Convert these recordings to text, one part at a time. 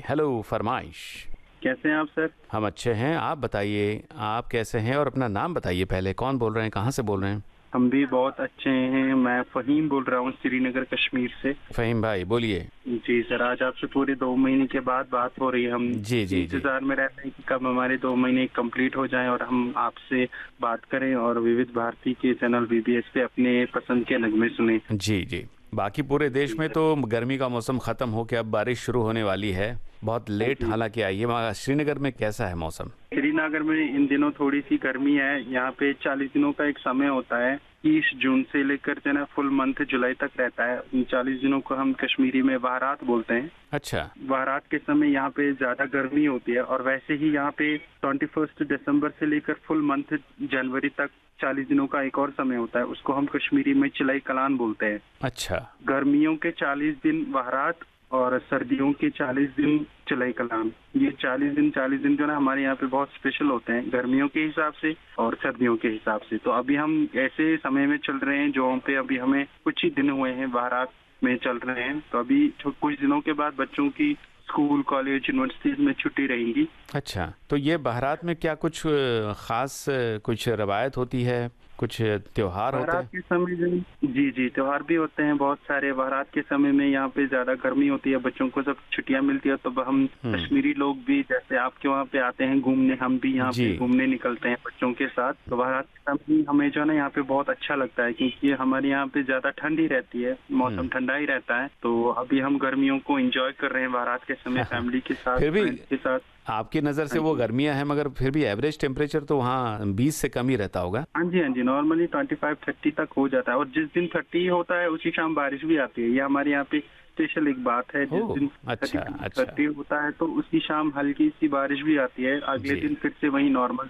Hello फरमाइश। कैसे हैं आप सर? हम अच्छे हैं, आप बताइए आप कैसे हैं और अपना नाम बताइए पहले, कौन बोल रहे हैं, कहाँ से बोल रहे हैं? हम भी बहुत अच्छे हैं। मैं फ़हीम बोल रहा हूँ श्रीनगर कश्मीर से। फ़हीम भाई बोलिए। जी सर, आज आपसे पूरे 2 महीने के बाद बात हो रही है। हम जी जी जी। इंतज़ार में रहते हैं कि कब हमारे 2 महीने कंप्लीट हो जाएं और हम आपसे बात करें और विविध भारती के चैनल वीबीएस पे अपने पसंद के नगमे सुने। जी जी। बाकी पूरे देश जी में सर। तो गर्मी का मौसम ख़त्म हो के अब बारिश शुरू होने वाली है, बहुत लेट जी, हालांकि आई है। मगर श्रीनगर में कैसा है मौसम? श्रीनगर में इन दिनों थोड़ी सी गर्मी है। यहाँ पे 40 दिनों का एक समय होता है, 30 जून से लेकर जो है ना फुल मंथ जुलाई तक रहता है। इन 40 दिनों को हम कश्मीरी में बहारात बोलते हैं। अच्छा। बारात के समय यहाँ पे ज्यादा गर्मी होती है और वैसे ही यहाँ पे 21 दिसंबर से लेकर फुल मंथ जनवरी तक 40 दिनों का एक और समय होता है, उसको हम कश्मीरी में चिलाई कलान बोलते हैं। अच्छा। गर्मियों के 40 दिन बारात और सर्दियों के 40 दिन चिलाई कलान। ये 40 दिन जो ना हमारे यहाँ पे बहुत स्पेशल होते हैं गर्मियों के हिसाब से और सर्दियों के हिसाब से। तो अभी हम ऐसे समय में चल रहे हैं जो पे अभी हमें कुछ ही दिन हुए हैं बारात में चल रहे हैं। तो अभी कुछ दिनों के बाद बच्चों की स्कूल कॉलेज यूनिवर्सिटीज में छुट्टी रहेंगी। अच्छा, तो ये बारात में क्या कुछ ख़ास कुछ रवायत होती है, कुछ त्योहार होते बारात हैं? के समय जी जी त्योहार भी होते हैं बहुत सारे। बारात के समय में यहाँ पे ज्यादा गर्मी होती है, बच्चों को जब छुट्टियां मिलती है तो हम कश्मीरी लोग भी जैसे आपके वहाँ पे आते हैं घूमने, हम भी यहाँ जी। पे घूमने निकलते हैं बच्चों के साथ। तो बारात के समय हमें जो है ना यहाँ पे बहुत अच्छा लगता है क्योंकि हमारे यहाँ पे ज्यादा ठंड ही रहती है, मौसम ठंडा ही रहता है। तो अभी हम गर्मियों को एंजॉय कर रहे हैं बारात के समय फैमिली के साथ, फिर भी फ्रेंड्स के साथ। आपकी नज़र से वो गर्मियां हैं, मगर फिर भी एवरेज टेम्परेचर तो वहाँ 20 से कम ही रहता होगा। हाँ जी हाँ जी, नॉर्मली 25-30 तक हो जाता है और जिस दिन 30 होता है उसी शाम बारिश भी आती है। ये हमारे यहाँ पे स्पेशल एक बात है। जिस ओह, दिन अच्छा 30 अच्छा। होता है तो उसी शाम हल्की सी बारिश भी आती है, अगले जी दिन फिर से वही नॉर्मल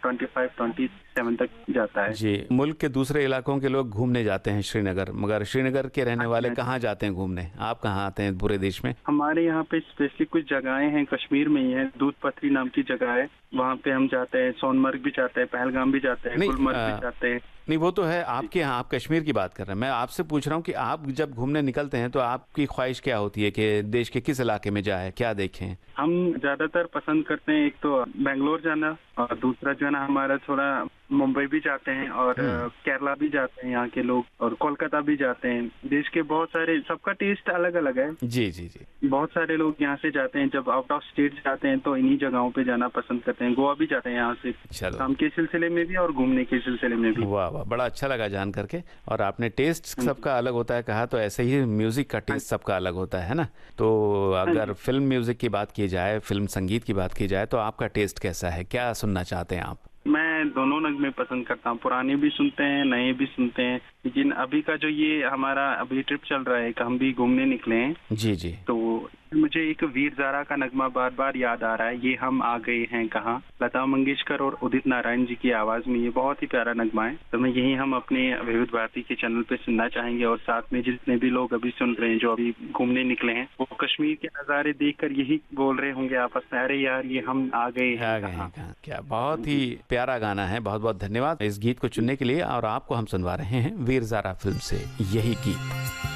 25-27 तक जाता है। जी। मुल्क के दूसरे इलाकों के लोग घूमने जाते हैं श्रीनगर, मगर श्रीनगर के रहने हाँ जी वाले हाँ जी। कहाँ जाते हैं घूमने? आप कहाँ आते हैं पूरे देश में? हमारे यहाँ पे स्पेशली कुछ जगहें हैं, कश्मीर में ही है, दूध पथरी नाम की जगह है, वहाँ पे हम जाते हैं। सोनमर्ग भी जाते हैं, पहलगाम भी जाते हैं, नहीं गुलमर्ग भी जाते हैं। नहीं, वो तो है आपके यहाँ, आप कश्मीर की बात कर रहे हैं। मैं आपसे पूछ रहा हूँ कि आप जब घूमने निकलते हैं तो आपकी ख्वाहिश क्या होती है कि देश के किस इलाके में जाए, क्या देखें? हम ज्यादातर पसंद करते हैं एक तो बेंगलोर जाना और दूसरा जो है ना हमारा थोड़ा मुंबई भी जाते हैं और केरला भी जाते हैं यहाँ के लोग, और कोलकाता भी जाते हैं। देश के बहुत सारे, सबका टेस्ट अलग अलग है। जी जी जी। बहुत सारे लोग यहाँ से जाते हैं, जब आउट ऑफ स्टेट जाते हैं तो इन्हीं जगहों पे जाना पसंद करते हैं। गोवा भी जाते हैं यहाँ से, चलो, काम के सिलसिले में भी और घूमने के सिलसिले में भी। वाह वाह, बड़ा अच्छा लगा जान करके। और आपने टेस्ट सबका अलग होता है कहा, तो ऐसे ही म्यूजिक का टेस्ट सबका अलग होता है ना? तो अगर फिल्म म्यूजिक की बात की जाए, फिल्म संगीत की बात की जाए, तो आपका टेस्ट कैसा है, क्या सुनना चाहते हैं आप? मैं दोनों नगमे पसंद करता हूँ, पुराने भी सुनते हैं नए भी सुनते हैं। लेकिन अभी का जो ये हमारा अभी ट्रिप चल रहा है कि हम भी घूमने निकले हैं, जी जी। तो मुझे एक वीर ज़ारा का नगमा बार बार याद आ रहा है, ये हम आ गए हैं कहाँ, लता मंगेशकर और उदित नारायण जी की आवाज़ में। ये बहुत ही प्यारा नगमा है। तो मैं यही हम अपने विविध भारती के चैनल पे सुनना चाहेंगे। और साथ में जितने भी लोग अभी सुन रहे हैं जो अभी घूमने निकले हैं, वो कश्मीर के नज़ारे देखकर यही बोल रहे होंगे आपस में, अरे यार ये हम आ गए हैं कहाँ। क्या बहुत ही प्यारा गाना है। बहुत बहुत धन्यवाद इस गीत को चुनने के लिए। और आपको हम सुनवा रहे हैं वीर ज़ारा फिल्म से यही गीत।